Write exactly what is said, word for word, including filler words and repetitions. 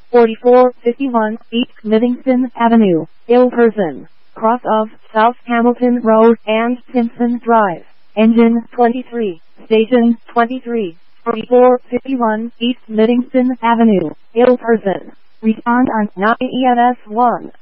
forty-four fifty-one East Livingston Avenue, Ilperson, cross of South Hamilton Road and Simpson Drive. Engine twenty-three, Station twenty-three, forty-four fifty-one East Livingston Avenue, Ilperson. Respond on nine E N S one.